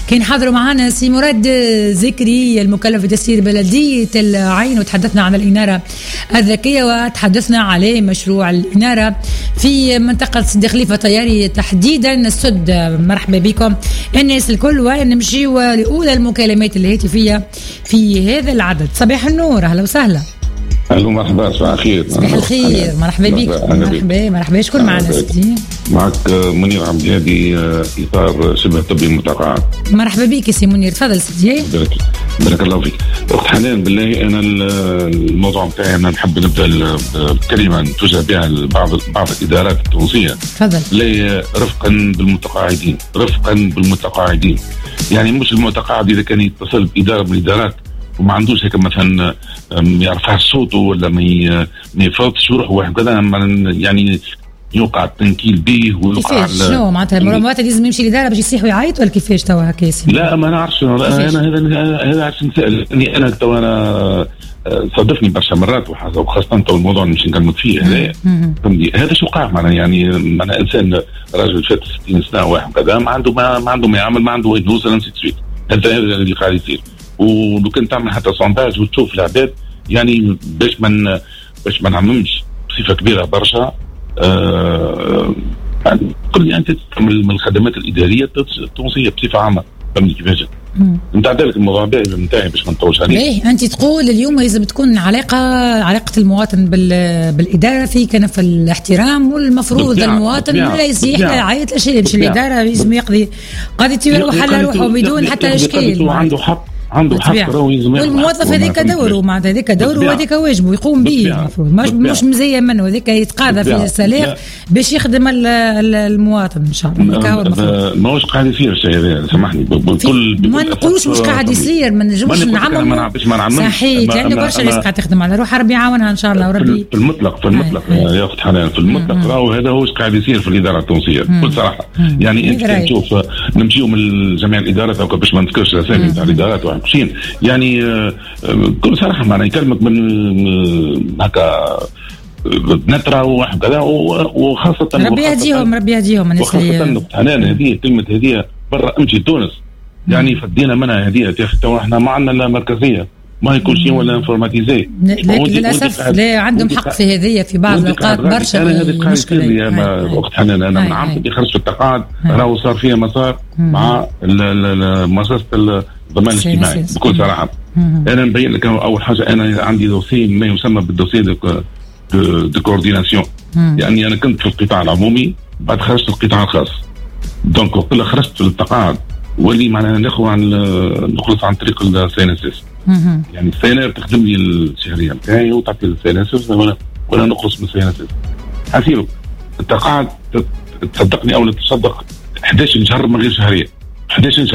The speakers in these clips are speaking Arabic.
كان حاضروا معنا سي مراد ذكري المكلف بتسيير بلدية العين، وتحدثنا عن الإنارة الذكية وتحدثنا على مشروع الإنارة في منطقة سيدي خليفة طياري تحديدا السد. مرحبا بكم الناس الكل، ونمشي لأولى المكالمات الهاتفية في هذا العدد. صباح النور، أهلا وسهلا. أهلا مرحبا، صباح الخير. صباح الخير، مرحبا بك. مرحبا شكون معنا سيدي؟ معك منير عبد الهادي، إطار شبه طبي متقاعد. مرحبا بك سي منير، تفضل سيدي. بارك الله فيك. أخت حنان، بالله أنا الموضوع بتاعي أنا نحب نبدأ بكلمة نتوجه بها بعض الإدارات التونسية. تفضل. بالله رفقا بالمتقاعدين، رفقا بالمتقاعدين. يعني مش المتقاعد إذا كان يتصل بإدارة من الإدارات وما عندوش هيك مثلا ما يرفعش صوته ولا ما يفوتش روحه واحد كذا، يعني يوقع التنكيل به ويوقع شنو معناتها مرات لازم يمشي للإدارة باش يصيح ويعيط ولا كيفاش توا هكا؟ لا ما نعرفش انا هذا عرفت نسال انا توا انا صادفني برشا مرات وخاصه تو الموضوع اللي مش نكلمك فيه هذا فهمتني. هذا شو قاع معنا يعني معنا انسان راجل فات 60 سنه واحد كذا ما عنده ما يعمل، ما عنده وين يوصل نسيت سويت. هذا اللي قاعد يصير. ولو كنت تعمل حتى سونداج وتشوف العباد يعني باش ما نعممش بصفه كبيره برشا كل انت تعمل من الخدمات الاداريه التونسيه بصفه عامه. فهمتني كيفاش؟ انت عندك الموضوع نتاعي باش ما نطولش عليه. ليه انت تقول اليوم لازم تكون علاقه المواطن بالاداره في كنف الاحترام، والمفروض المواطن لا يزيح لا يعيط لا شيء، يمشي الاداره لازم يقضي قضيته يروح على روحه بدون حتى اشكال. عنده حق والموظف هذيك دوره معناتها هذيك دوره وهذيك واجبه يقوم به المفروض مش مزيان منه هذيك يتقاضى في السلاح باش يخدم المواطن ان شاء الله. ماهوش قاعد يصير الشيء هذا، سامحني بكل ما نقولوش مش قاعد يصير، ما نجمش نعمم صحيح لانه برشا ناس قاعد تخدم على روحها، ربي يعاونها ان شاء الله. وربي في المطلق يا اخت حنان في المطلق راهو هذا هو قاعد يصير في الاداره التونسيه بكل صراحه. يعني انت تشوف نمشيو من جميع الادارات او باش ما نذكرش الاسامي تاع الادارات وحشين يعني بكل صراحه معنا يكلمك من هكا نترى واحد كذا وخاصه ربي يهديهم الناس اللي حنان هذه كلمه هديه برا امشي تونس يعني فدينا منها هديه يا اخي. تو احنا ما عندنا لا مركزيه ما يكون شيء ولا انفورماتيزي، لكن للاسف لا عندهم حق في هذه في بعض الاوقات برشا مشكله. يا اخت حنان انا من عام اللي خرجت في التقاعد راهو صار فيها مسار مع مؤسسه الضمان الاجتماعي بكل صراحه. انا نبين لك اول حاجه انا عندي دوسي ما يسمى بالدوسي دو كورديناسيون، يعني انا كنت في القطاع العمومي بعد خرجت القطاع الخاص. دونك وقت خرجت في التقاعد واللي معناها نخلص عن طريق السي ان اس اس. يعني السي ان تخدم لي الشهريه نتاعي وتعطي السي ان اس اس ولا نخلص من السي ان اس اس. حسيبك التقاعد تصدقني او لا تصدق 11 شهر من غير شهريه، 11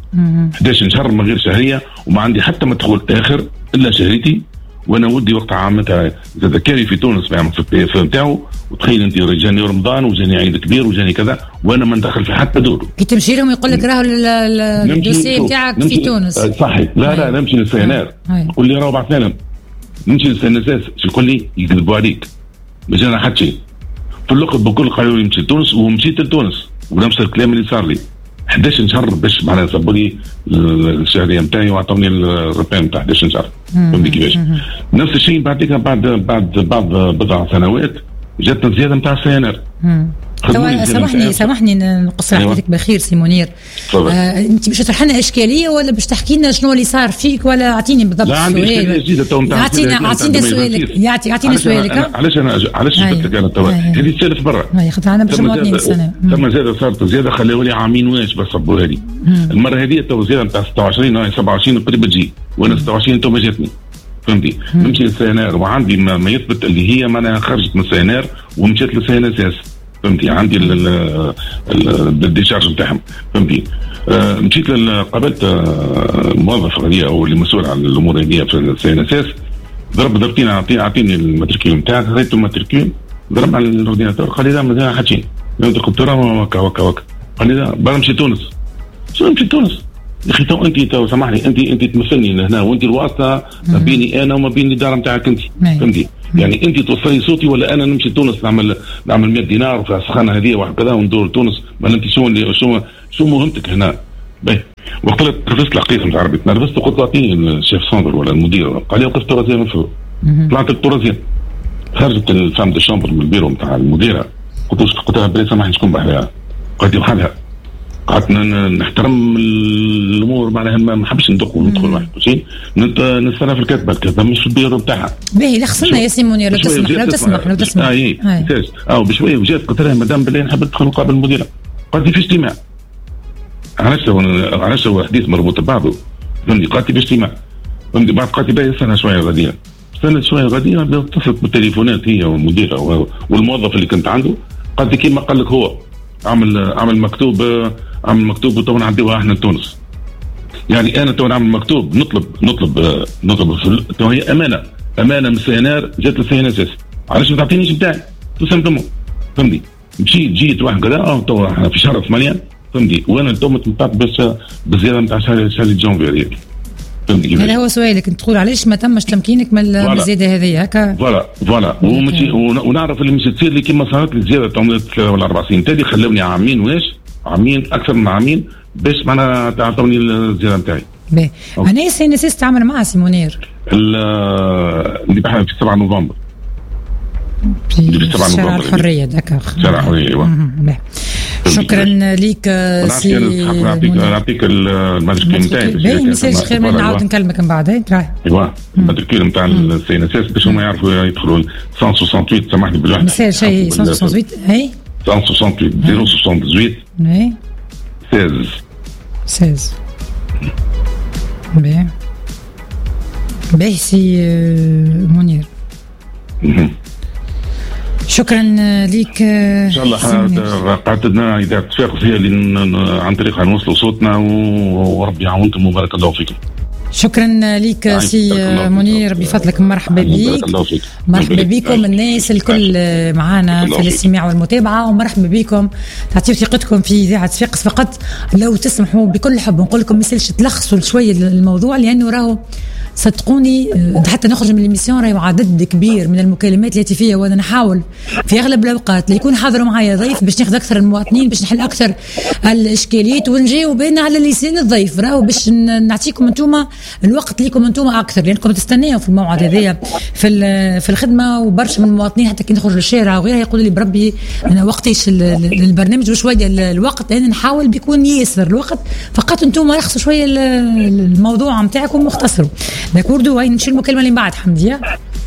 شهر من غير شهريه وما عندي حتى مدخول اخر الا شهريتي. وانا ودي وقت عامتها ذكري في تونس في البي اف نتاعو، وتخيل انت جاني رمضان وجاني عيد كبير وجاني كذا وانا ما ندخل في حتى دور. كي تمشي لهم يقول لك راهو الدوسي نتاعك في تونس. صحيح. لا نمشي للسي ان ار يقول لي راهو بعثنا لهم. نمشي للسي ان اس يقول لي يكذبوا عليك ما جانا حتى شيء. في الوقت بكل قالوا لي نمشي لتونس ومشيت لتونس ونفس الكلام اللي صار لي 11 شهر باش معناها صبوا لي الشهريه نتاعي وعطوني الرقم نتاع 11 شهر. فهمتي كيفاش؟ نفس الشيء بعد بضع سنوات جاتنا زياده نتاع السي ان ار. سامحني نقص حديثك بخير سي منير. انت باش تطرح لنا اشكاليه ولا باش تحكي لنا شنو اللي صار فيك ولا اعطيني بالضبط السؤال؟ اعطينا سؤالك. اعطينا سؤالك. علاش جبت لك انا توا هذه تسالف برا خاطر عندنا باش مواطنين سنه ثم زاد صارت زياده خليوا لي عامين واش بس صبوا هذه المره هذه تو زياده نتاع 26 27 قريب تجي وانا 26 تو ما جاتني. فهمتي؟ نمشي للسي ان ار وعندي ما يثبت اللي هي ما خرجت من السي ان ار ومشيت للسي ان اس اس. فهمتي؟ عندي الديشارج نتاعهم. فهمتي؟ مشيت قابلت موظف هذه او اللي مسؤول عن الامور هذه في السي ان اس اس. ضربتيني اعطيني الماتريكيول نتاعك، خذيت الماتريكيول ضرب على الاورديناتور قال لي لا ما حاجين. قلت له وكا قال لي لا بنمشي تونس. شو نمشي تونس؟ يا اخي تو انت سامحني انت تمثلني هنا وانت الواسطه ما بيني انا وما بين الاداره نتاعك انت. فهمتي؟ يعني انت توصلي صوتي ولا انا نمشي تونس نعمل 100 دينار في السخانه هذه وكذا وندور تونس. ما انت شو مهمتك هنا؟ باهي وقت اللي تنرفزت الحقيقه مش عربي، تنرفزت وقلت اعطيني الشيف ساندر ولا المدير، قال لي وقفت تورازيام الفوق. طلعت التورازيام، خرجت الفام دي شامبر من البيرو نتاع المديره، قلت لها بلي سامحني شكون بحالها؟ قالت لي بحالها. قعدت نحترم الامور معناها ما نحبش ندخل واحد شيء نستنى في الكاتبه مش في البيرو نتاعها. باهي لخصنا يا سيمونير لو تسمح لو تسمح بشويه وجات قلت لها مدام بالله نحب ندخل نقابل المديره. قالت لي في اجتماع. علاش هو حديث مربوط ببعضه فهمتي. قالت لي في اجتماع فهمتي. بعد قالت لي باهي استنى شويه غاديه، استنى شويه غاديه اتصلت بالتليفونات هي والمديره والموظف اللي كنت عنده. قالت لي كيما قال لك هو عمل مكتوب وتو نعديوها احنا لتونس. يعني انا تو نعمل مكتوب نطلب هي امانه من السينار جات للسي ان اس اس. علاش ما تعطينيش بتاعي تو سامبلومون فهمتي. جيت واحد كذا تو احنا في شهر 8 فهمتي، وانا تو متمتع بس بالزياده نتاع شهر جانفي فهمتي. هذا هو سؤالك انت تقول علاش ما تمش تمكينك من الزياده هذه هكا. فوالا ونعرف اللي مش تصير لي كيما صارت لي زياده تاع 3 ولا 4 سنين تالي خلوني عامين اكثر من عامين باش معناها تعطوني الزياده نتاعي. باهي انا سي ان اس تعمل معها سيمونير اللي بحال في 7 نوفمبر في شارع الحريه داك شارع الحريه. ايوه شكرا ليك سي. نعطيك الماجيكير نتاعي باهي مساج خير من نعاود نكلمك من بعد. ايوا الماجيكير نتاع السي ان اس باش هما يعرفوا يدخلوا 168. سامحني بالواحد مساج شيء 168 اي 168 078 اي 16 باهي سي منير. شكرا ليك ان شاء الله. قعدنا اذا اتفاق فيها عن طريقها نوصلوا صوتنا وربي يعاونكم وبارك الله فيكم. شكرا لك سي منير بفضلك. مرحبا بك. مرحبا بكم الناس الكل معانا في الاستماع والمتابعه، ومرحبا بكم تعطيو ثقتكم في اذاعه صفاقس. فقط لو تسمحوا بكل حب نقول لكم مثلش تلخصوا شويه الموضوع، لانه راهو صدقوني حتى نخرج من الميسيون راهو عدد كبير من المكالمات الهاتفيه، وانا نحاول في اغلب الاوقات ليكون حاضروا معايا ضيف باش ناخذ اكثر المواطنين، باش نحل اكثر الاشكاليات ونجاوب بين على لسان الضيف، راهو باش نعطيكم انتم الوقت ليكم انتم اكثر، لانكم تستناو في الموعد هذايا في الخدمه. وبرشا من المواطنين حتى كي نخرج للشارع وغيرها يقولوا لي بربي انا وقتيش البرنامج وشويه الوقت، انا نحاول بيكون ياسر الوقت، فقط انتم رخصوا شويه الموضوع نتاعكم واختصروا. داكوردو وين نمشي المكالمه اللي بعد. حمديه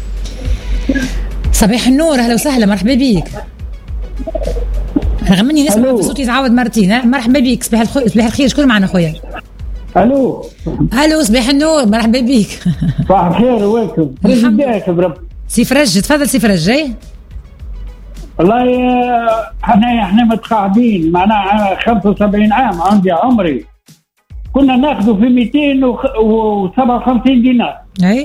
صباح النور، اهلا وسهلا، مرحبا بيك. رغم اني نسمع صوتي يتعاود مرتين. مرحبا بيك، صباح الخير. شكون معنا خويا؟ الو صباح النور، مرحبا بيك. صباح الخير ويلكم. رجعك برب سي فرج، تفضل سي فرج. والله احنا متقاعدين، معناها 75 عام عندي عمري، كنا ناخذوا في 257 دينار. اي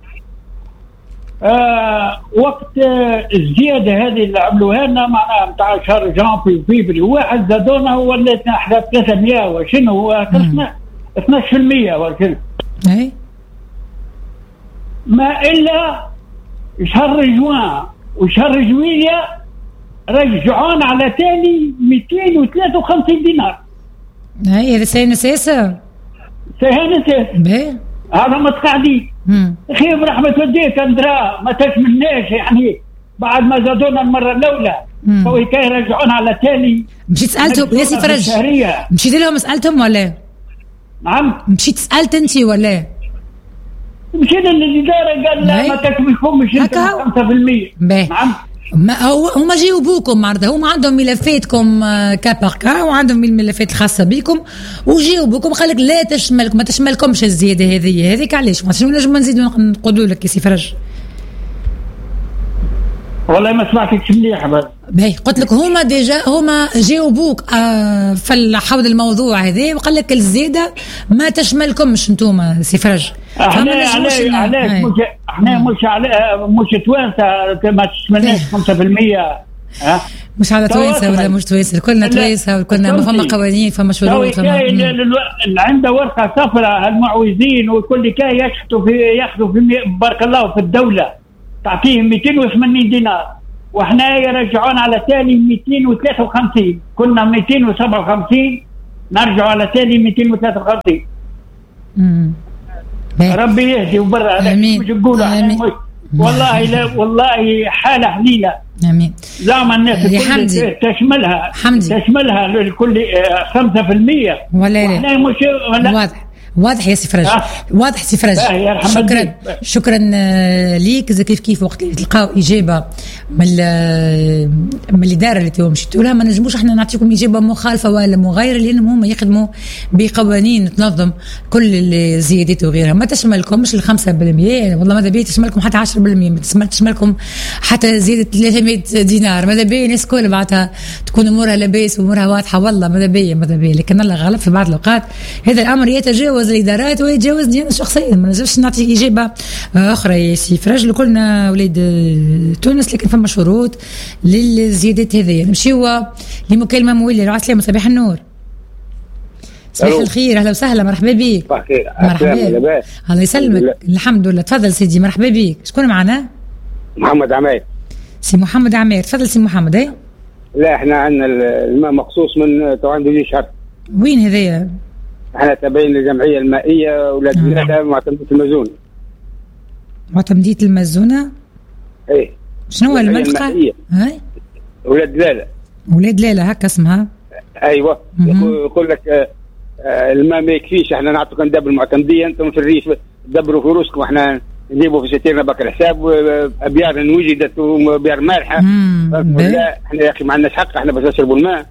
وقت الزياده هذه اللي عملوها لنا معناها نتاع شهر جانفي وفيفري، واحد زادونا ولاتنا احنا 300 وشنو 12% وشنو. اي ما الا شهر جوان وشهر جويليا رجعونا على تالي 253 دينار. اي هذا سينسيس باهي هذا متقاعدين. اخي برحمة والديك اندرا ما تشملناش، يعني بعد ما زادونا المرة الأولى هو كي يرجعونا على تالي. مشيت سألتهم يا سي فرج؟ مشيت لهم سألتهم ولا؟ نعم مشيت سألت انت ولا؟ مشينا للإدارة قال لا ما تكملكمش 5%. نعم هما جاوبوكم معناتها، هما عندهم ملفاتكم كاباركا وعندهم الملفات الخاصه بكم وجاوبوكم، قال لك لا تشملكم، ما تشملكمش الزياده هذيك. علاش ما نجم نزيدوا نقولوا لك يا سي فرج؟ والله ما سمعتكش مليح. باهي قلت لك هما جاوبوك في حول الموضوع هذا، وقال لك الزياده ما تشملكمش انتم سي فرج. احنا مش توانسه ما تشملناش 5%. مش على توانسه ولا مش توانسه، كلنا توانسه وكلنا ما فما قوانين فما شروط. عنده ورقه صفراء المعوزين وكل كاي ياخذوا في بارك الله في الدوله تعطيهم 280 دينار، واحنا يرجعون على تالي 253. كنا 257 نرجع على تاني 253. ربي يهدي وبرا هذا مش نقولها والله لا والله حالة حليلة. امين. زعما الناس تشملها الكل 5% ولا مش واضح يا سي فرج. واضح سي فرج. شكرا ليك. كيف وقت اللي تلقاو اجابه من الاداره اللي توهم مشيتوا لها ما نجموش احنا نعطيكم اجابه مخالفه ولا مغايره لانهم هم يخدموا بقوانين تنظم كل الزيادات وغيرها. ما تشملكمش ال 5% والله ماذا بيا تشملكم حتى 10%، ما تشملكم حتى زياده 300 دينار. ماذا بيا الناس كل بعدها تكون امورها لاباس وامورها واضحه. والله ماذا بيا لكن الله غالب في بعض الاوقات هذا الامر يتجاوز الادارات ويتجاوزني انا شخصيا. ما نجمش نعطيك اجابه اخرى يا سي فرج. كلنا ولاد تونس لكن فما شروط للزيادات هذه. نمشيو لمكالمه مولي. السلام صباح النور. صباح الخير. اهلا وسهلا. مرحبا بك. مرحبا. الله يسلمك. الحمد لله. تفضل سيدي. مرحبا بك. شكون معنا؟ محمد عمير. سي محمد عمير. تفضل سي محمد. اي لا احنا عندنا الماء مخصوص من تو عنده لي شهر. وين هذايا؟ احنا تابعين للجمعيه المائيه ولاد دلاله معتمديه المزونه. معتمديه المزونه؟ ايه. شنو هو المنطقه؟ هاي ولاد دلاله. ولاد دلاله هكا اسمها. ايوه. يقول لك الماء ما يكفيش، احنا نعطوك ندبر المعتمديه، انتم في الريف دبروا في روسكم، احنا نجيبوا في ستيرنا بك الحساب. ابيار وجدت وابيار مالحه. لا احنا يا اخي ما عندناش حق، احنا بس نشربوا الماء.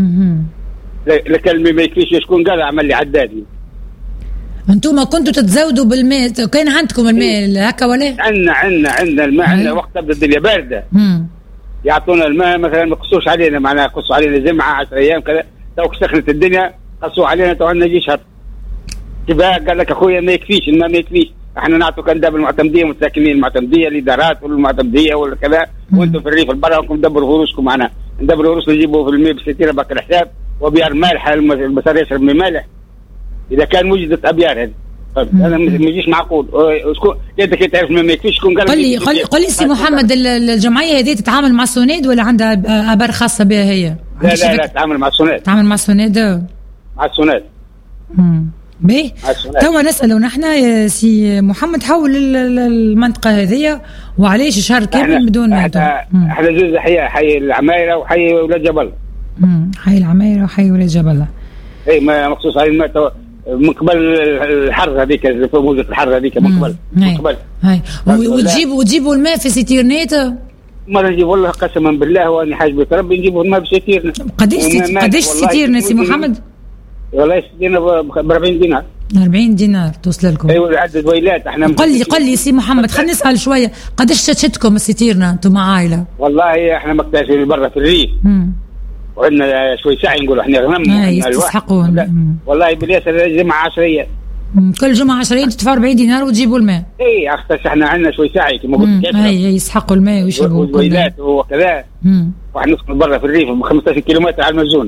لكن ما يكفيش. شكون قال عمل لي عدادي؟ انتم كنتوا تتزودوا بالماء؟ كان عندكم الماء هكا ولا؟ عندنا الماء. عندنا وقت تبدا الدنيا بارده يعطونا الماء مثلا، ما يقصوش علينا، معناها يقصوا علينا جمعه 10 ايام كذا. توك سخنت الدنيا قصوا علينا، تو عندنا جيش هرب. كيفاه قال لك اخويا ما يكفيش الماء، ما يكفيش. احنا نعطوا كنداب المعتمديه متساكنين المعتمديه الادارات والمعتمديه ولا كذا، وانتم في الريف البرا انكم دبروا فلوسكم. معنا ندبروا فلوسنا نجيبوا في الماء بستيره بك الحساب وابيار مالحه. المسار يشرب من مالح اذا كان وجدت ابيار. هذه انا ما يجيش معقول. شكون انت كي تعرف ما يكفيش؟ شكون قال؟ قل لي سي محمد، الجمعيه هذه تتعامل مع السونيد ولا عندها ابار خاصه بها هي؟ لا تتعامل مع السونيد. تتعامل مع السونيد. مع السونيد. باهي. توا نسالوا نحن يا سي محمد حول المنطقه هذه وعلاش شهر كامل بدون احنا جزء حي العمايره وحي ولاد جبل. حي العمايره وحي ولاد جبل. اي ما مخصوص على الماء من قبل الحر هذيك، موجة الحر هذيك من قبل. هاي وتجيبوا الماء في ستيرنات؟ ما نجيب والله قسما بالله واني حاجبك ربي نجيبوا الماء بستيرنا. قداش ستيرنا سي محمد؟ والله ستيرنا ب 40 دينار. 40 دينار توصل لكم. ايوه عدد ويلات. احنا قل لي سي محمد، خلينا نسال شويه، قداش تشتكم الستيرنا انتم عائله؟ والله احنا مكتاشفين برا في الريف. وعندنا شوي ساعي نقول احنا غنم يستحقون. والله بالياسر جمعة 10 ايام. كل جمعة 10 ايام تدفعوا 40 دينار وتجيبوا الماء. اي اختش احنا عندنا شوي ساعي كما قلت كيف. يسحقوا الماء ويشربوا ويلات وكذا. واحد نسكن برا في الريف 15 كيلومتر على المزونه.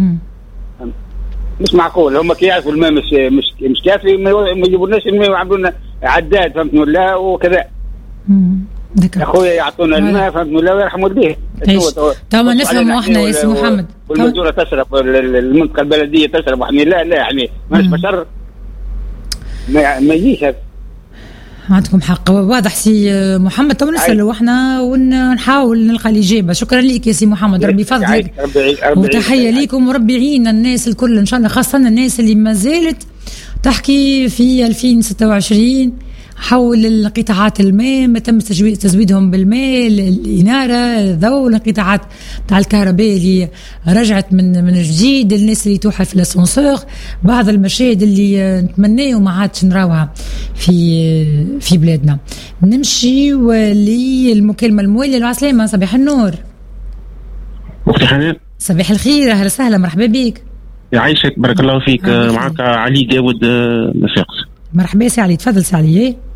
مش معقول. هم كي يعرفوا الماء مش كافي ما يجيبولناش الماء ويعملوا لنا عداد فهمتوا ولا وكذا. يا اخويا يعطونا الماء فهمتوا ولا ويرحموا والديه. تمام نفهموا احنا يا سي محمد. والمدينه تشرب، المنطقه البلديه تشرب، احنا لا يعني ماناش بشر ما يجيش هذا. عندكم حق واضح سي محمد. تو نسألوا احنا ونحاول نلقى الإجابة. شكرا لك يا سي محمد، ربي يفضلك وتحية ليكم وربي يعيننا الناس الكل إن شاء الله، خاصة الناس اللي ما زالت تحكي في 2026 حول القطاعات الماء، ما تم تزويدهم بالماء، الإنارة، الضوء، القطاعات بتاع الكهرباء اللي رجعت من جديد، الناس اللي توحل في الاسانسور، بعض المشاهد اللي نتمناه وما عادش نراوها في بلادنا. نمشي للمكالمة الموالية. العسلامة، صباح النور. صباح الخير، أهلا وسهلا، مرحبا بك. يعيشك، بارك الله فيك. معك علي داود مساقس. مرحبا سي علي، تفضل سي علي.